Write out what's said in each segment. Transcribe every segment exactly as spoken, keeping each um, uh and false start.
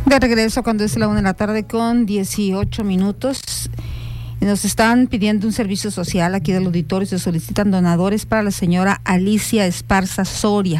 De regreso cuando es la una de la tarde con dieciocho minutos. Nos están pidiendo un servicio social aquí del auditorio, se solicitan donadores para la señora Alicia Esparza Soria.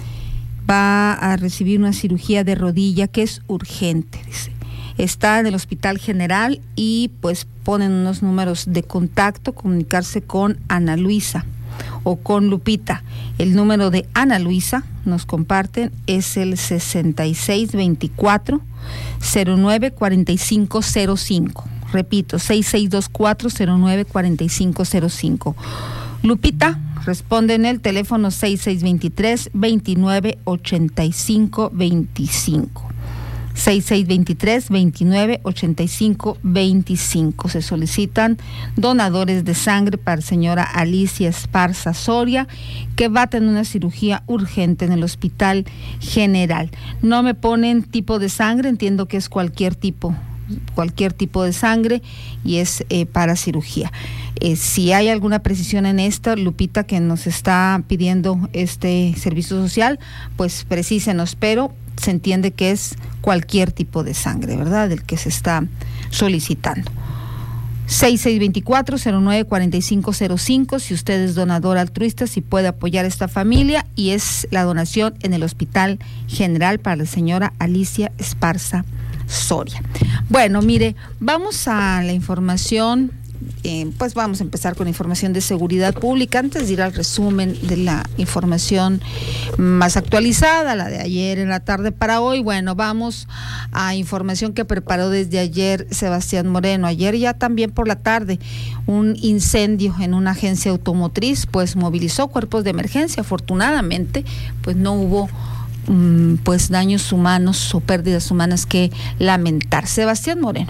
Va a recibir una cirugía de rodilla que es urgente, dice. Está en el Hospital General y pues ponen unos números de contacto, comunicarse con Ana Luisa o con Lupita. El número de Ana Luisa, nos comparten, es el sesenta y seis veinticuatro cero nueve cuarenta y cinco cero cinco. Repito, seis seis dos cuatro cero nueve cuarenta y cinco cero cinco. Lupita responde en el teléfono seis seis veintitrés veintinueve ochenta y cinco veinticinco. seis seis veintitrés veintinueve ochenta y cinco veinticinco. Se solicitan donadores de sangre para la señora Alicia Esparza Soria, que va a tener una cirugía urgente en el Hospital General. No me ponen tipo de sangre, entiendo que es cualquier tipo, cualquier tipo de sangre y es eh, para cirugía. Eh, si hay alguna precisión en esta, Lupita, que nos está pidiendo este servicio social, pues precísenos, pero se entiende que es cualquier tipo de sangre, ¿verdad?, del que se está solicitando. seis seis veinticuatro cero nueve cuarenta y cinco cero cinco, si usted es donador altruista, si puede apoyar a esta familia, y es la donación en el Hospital General para la señora Alicia Esparza Soria. Bueno, mire, vamos a la información. Eh, pues vamos a empezar con información de seguridad pública antes de ir al resumen de la información más actualizada, la de ayer en la tarde para hoy. Bueno, vamos a información que preparó desde ayer Sebastián Moreno. Ayer ya también por la tarde un incendio en una agencia automotriz pues movilizó cuerpos de emergencia. Afortunadamente pues no hubo um, pues daños humanos o pérdidas humanas que lamentar. Sebastián Moreno.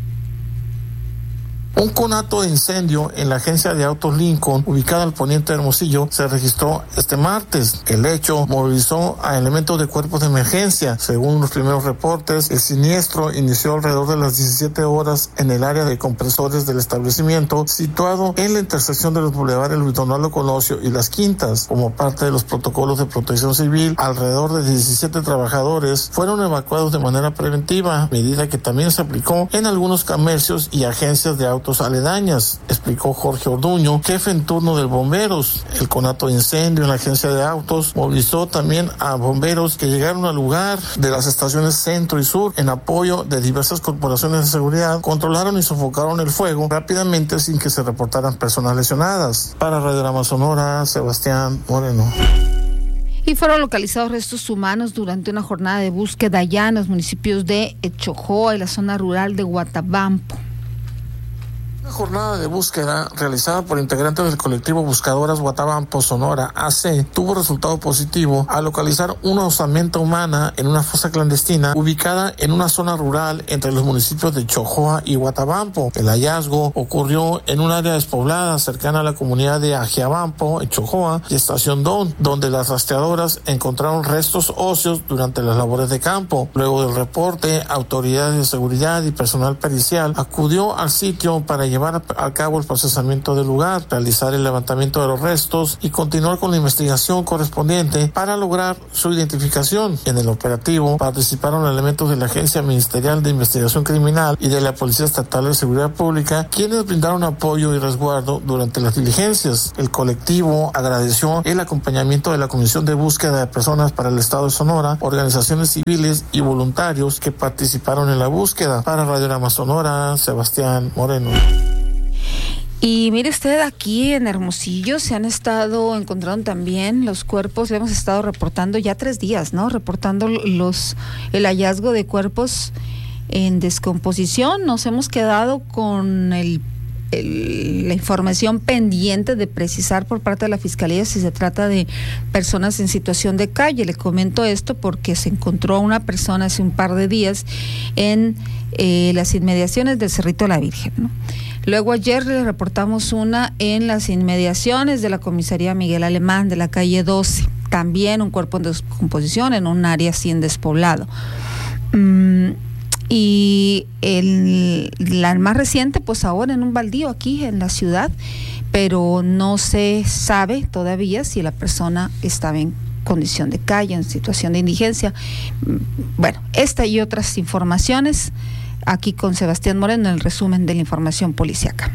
Un conato de incendio en la agencia de autos Lincoln, ubicada al poniente de Hermosillo, se registró este martes. El hecho movilizó a elementos de cuerpos de emergencia. Según los primeros reportes, el siniestro inició alrededor de las diecisiete horas en el área de compresores del establecimiento, situado en la intersección de los bulevares Luis Donaldo Colosio y Las Quintas. Como parte de los protocolos de protección civil, alrededor de diecisiete trabajadores fueron evacuados de manera preventiva, medida que también se aplicó en algunos comercios y agencias de autos aledañas, explicó Jorge Orduño, jefe en turno de bomberos. El conato de incendio en la agencia de autos movilizó también a bomberos que llegaron al lugar de las estaciones Centro y Sur en apoyo de diversas corporaciones de seguridad, controlaron y sofocaron el fuego rápidamente sin que se reportaran personas lesionadas. Para Radiorama Sonora, Sebastián Moreno. Y fueron localizados restos humanos durante una jornada de búsqueda allá en los municipios de Echojoa y la zona rural de Guatabampo. Una jornada de búsqueda realizada por integrantes del colectivo Buscadoras Guatabampo Sonora A C tuvo resultado positivo al localizar una osamenta humana en una fosa clandestina ubicada en una zona rural entre los municipios de Chojoa y Guatabampo. El hallazgo ocurrió en un área despoblada cercana a la comunidad de Ajiabampo, Chojoa y Estación Don, donde las rastreadoras encontraron restos óseos durante las labores de campo. Luego del reporte, autoridades de seguridad y personal pericial acudió al sitio para llevar llevar a cabo el procesamiento del lugar, realizar el levantamiento de los restos y continuar con la investigación correspondiente para lograr su identificación. En el operativo participaron elementos de la Agencia Ministerial de Investigación Criminal y de la Policía Estatal de Seguridad Pública, quienes brindaron apoyo y resguardo durante las diligencias. El colectivo agradeció el acompañamiento de la Comisión de Búsqueda de Personas para el Estado de Sonora, organizaciones civiles y voluntarios que participaron en la búsqueda. Para Radiorama Sonora, Sebastián Moreno. Y mire usted, aquí en Hermosillo se han estado encontrando también los cuerpos, le hemos estado reportando ya tres días, ¿no? Reportando los el hallazgo de cuerpos en descomposición. Nos hemos quedado con el, el, la información pendiente de precisar por parte de la Fiscalía si se trata de personas en situación de calle. Le comento esto porque se encontró una persona hace un par de días en eh, las inmediaciones del Cerrito de la Virgen, ¿no? Luego ayer le reportamos una en las inmediaciones de la comisaría Miguel Alemán de la calle doce, también un cuerpo en descomposición en un área sin despoblado. Mm, y el, la más reciente, pues ahora en un baldío aquí en la ciudad, pero no se sabe todavía si la persona está bien condición de calle, en situación de indigencia. Bueno, esta y otras informaciones aquí con Sebastián Moreno en el resumen de la información policíaca.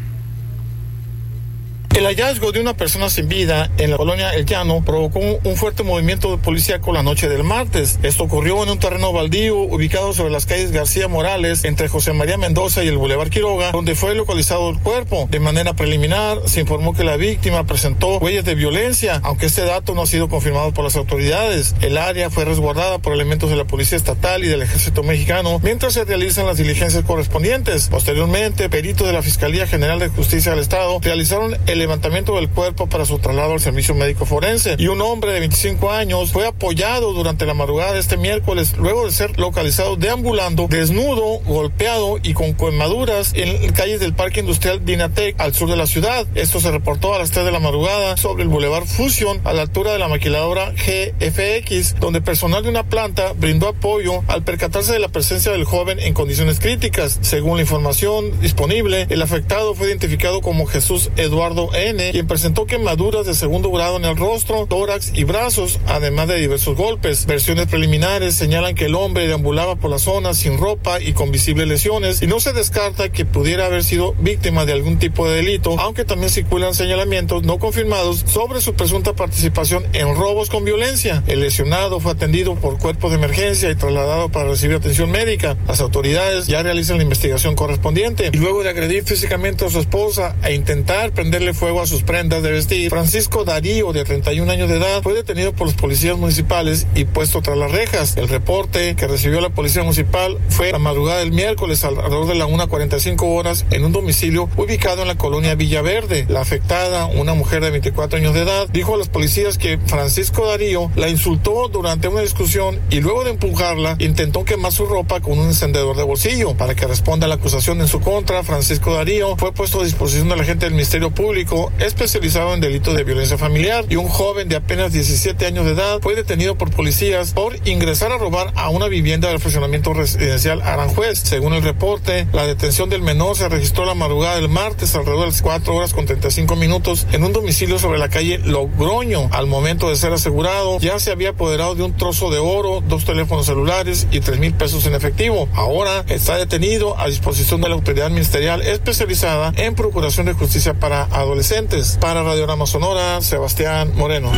El hallazgo de una persona sin vida en la colonia El Llano provocó un fuerte movimiento policíaco la noche del martes. Esto ocurrió en un terreno baldío ubicado sobre las calles García Morales, entre José María Mendoza y el Boulevard Quiroga, donde fue localizado el cuerpo. De manera preliminar, se informó que la víctima presentó huellas de violencia, aunque este dato no ha sido confirmado por las autoridades. El área fue resguardada por elementos de la Policía Estatal y del Ejército Mexicano, mientras se realizan las diligencias correspondientes. Posteriormente, peritos de la Fiscalía General de Justicia del Estado realizaron el levantamiento del cuerpo para su traslado al servicio médico forense, y un hombre de veinticinco años fue apoyado durante la madrugada de este miércoles luego de ser localizado deambulando desnudo, golpeado y con quemaduras en calles del Parque Industrial Dinatec al sur de la ciudad. Esto se reportó a las tres de la madrugada sobre el Boulevard Fusion a la altura de la maquiladora G F X, donde personal de una planta brindó apoyo al percatarse de la presencia del joven en condiciones críticas. Según la información disponible, el afectado fue identificado como Jesús Eduardo N., quien presentó quemaduras de segundo grado en el rostro, tórax y brazos, además de diversos golpes. Versiones preliminares señalan que el hombre deambulaba por la zona sin ropa y con visibles lesiones, y no se descarta que pudiera haber sido víctima de algún tipo de delito, aunque también circulan señalamientos no confirmados sobre su presunta participación en robos con violencia. El lesionado fue atendido por cuerpos de emergencia y trasladado para recibir atención médica. Las autoridades ya realizan la investigación correspondiente. Y luego de agredir físicamente a su esposa e intentar prenderle fuego a sus prendas de vestir, Francisco Darío, de treinta y un años de edad, fue detenido por los policías municipales y puesto tras las rejas. El reporte que recibió la policía municipal fue la madrugada del miércoles alrededor de la una cuarenta y cinco horas en un domicilio ubicado en la colonia Villaverde. La afectada, una mujer de veinticuatro años de edad, dijo a los policías que Francisco Darío la insultó durante una discusión y luego de empujarla intentó quemar su ropa con un encendedor de bolsillo. Para que responda a la acusación en su contra, Francisco Darío fue puesto a disposición del agente del Ministerio Público especializado en delitos de violencia familiar, y un joven de apenas diecisiete años de edad fue detenido por policías por ingresar a robar a una vivienda del fraccionamiento residencial Aranjuez. Según el reporte, la detención del menor se registró la madrugada del martes alrededor de las cuatro horas con treinta y cinco minutos en un domicilio sobre la calle Logroño. Al momento de ser asegurado, ya se había apoderado de un trozo de oro, dos teléfonos celulares y tres mil pesos en efectivo. Ahora está detenido a disposición de la autoridad ministerial especializada en procuración de justicia para adolescentes. Para Radiorama Sonora, Sebastián Moreno.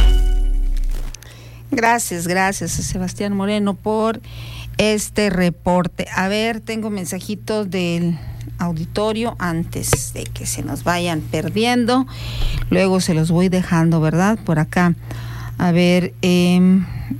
Gracias, gracias a Sebastián Moreno por este reporte. A ver, tengo mensajitos del auditorio antes de que se nos vayan perdiendo. Luego se los voy dejando, ¿verdad? Por acá. A ver, eh,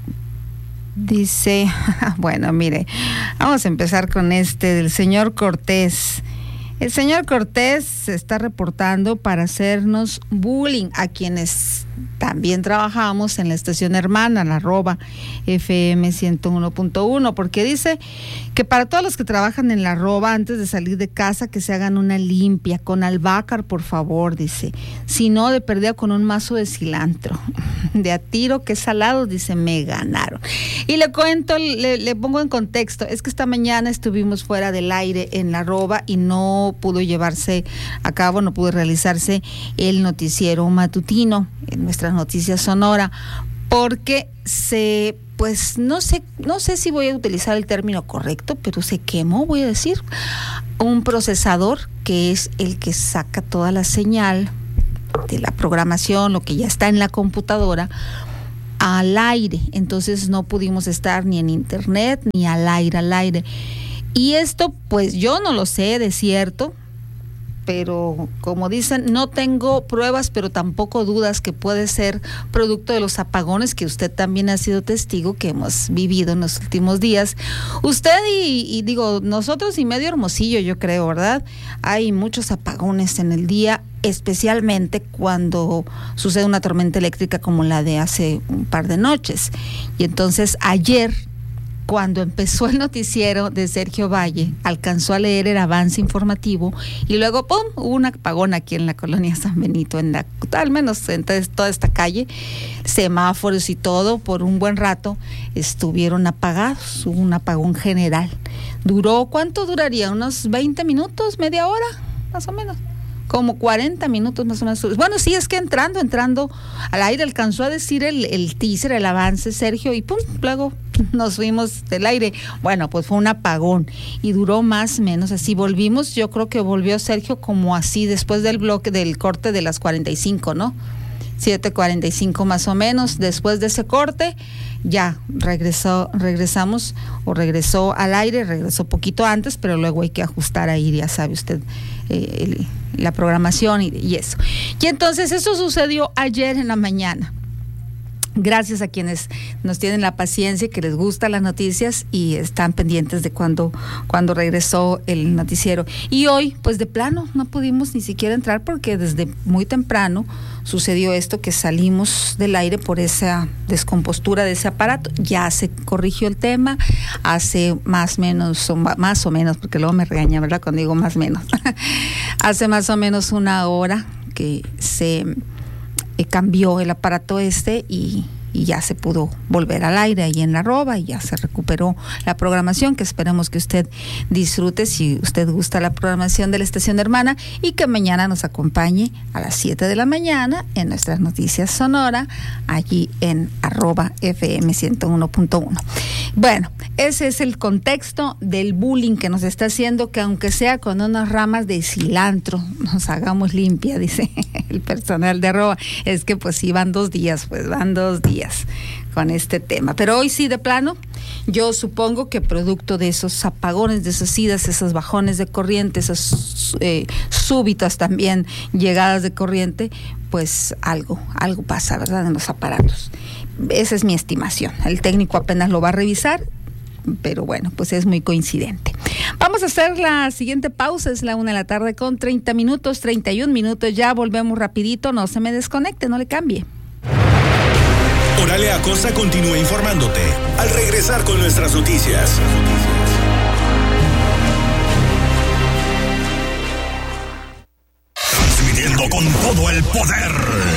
dice, bueno, mire, vamos a empezar con este del señor Cortés. El señor Cortés se está reportando para hacernos bullying a quienes también trabajamos en la estación hermana, la arroba F M ciento uno punto uno, porque dice que para todos los que trabajan en la arroba, antes de salir de casa, que se hagan una limpia con albácar, por favor, dice. Si no, de perdida con un mazo de cilantro. De a tiro, que salado, dice, me ganaron. Y le cuento, le, le pongo en contexto, es que esta mañana estuvimos fuera del aire en la arroba y no pudo llevarse a cabo, no pudo realizarse el noticiero matutino en nuestra noticia sonora, porque se, pues no sé, no sé si voy a utilizar el término correcto, pero se quemó, voy a decir, un procesador que es el que saca toda la señal de la programación, lo que ya está en la computadora, al aire. Entonces no pudimos estar ni en internet ni al aire, al aire. Y esto, pues yo no lo sé de cierto, pero como dicen, no tengo pruebas, pero tampoco dudas que puede ser producto de los apagones que usted también ha sido testigo que hemos vivido en los últimos días. Usted y, y digo, nosotros y medio Hermosillo, yo creo, ¿verdad? Hay muchos apagones en el día, especialmente cuando sucede una tormenta eléctrica como la de hace un par de noches. Y entonces ayer, cuando empezó el noticiero de Sergio Valle, alcanzó a leer el avance informativo y luego ¡pum!, hubo un apagón aquí en la colonia San Benito, en la, al menos en toda esta calle, semáforos y todo, por un buen rato estuvieron apagados, hubo un apagón general. ¿Duró cuánto duraría? ¿Unos veinte minutos, media hora, más o menos? como cuarenta minutos más o menos. Bueno, sí, es que entrando, entrando al aire alcanzó a decir el, el teaser, el avance, Sergio, y pum, luego nos fuimos del aire. Bueno, pues fue un apagón y duró más o menos así. Volvimos, yo creo que volvió Sergio como así después del bloque, del corte de las cuarenta y cinco, ¿no? siete cuarenta y cinco más o menos. Después de ese corte ya regresó, regresamos o regresó al aire, regresó poquito antes, pero luego hay que ajustar ahí, ya sabe usted, eh, el, la programación y, y eso. Y entonces eso sucedió ayer en la mañana. Gracias a quienes nos tienen la paciencia, que les gustan las noticias y están pendientes de cuando, cuando regresó el noticiero. Y hoy, pues de plano, no pudimos ni siquiera entrar porque desde muy temprano sucedió esto, que salimos del aire por esa descompostura de ese aparato. Ya se corrigió el tema hace más o menos, más o menos, porque luego me regaña, ¿verdad?, cuando digo más o menos. Hace más o menos una hora que se eh, cambió el aparato este y, y ya se pudo volver al aire ahí en la arroba y ya se recuperó la programación, que esperemos que usted disfrute si usted gusta la programación de la estación hermana, y que mañana nos acompañe a las siete de la mañana en nuestras noticias Sonora, allí en arroba F M ciento uno punto uno. Bueno, ese es el contexto del bullying que nos está haciendo, que aunque sea con unas ramas de cilantro nos hagamos limpia, dice el personal de arroba. Es que pues sí, van dos días, pues van dos días con este tema, pero hoy sí de plano, yo supongo que producto de esos apagones, de esas idas, esos bajones de corriente, esas eh, súbitas también llegadas de corriente, pues algo, algo pasa, ¿verdad?, en los aparatos. Esa es mi estimación. El técnico apenas lo va a revisar, pero bueno, pues es muy coincidente. Vamos a hacer la siguiente pausa, es la una de la tarde con treinta minutos, treinta y un minutos, ya volvemos rapidito, no se me desconecte, no le cambie. Oralia Acosta continúa informándote al regresar con nuestras noticias. Transmitiendo con todo el poder.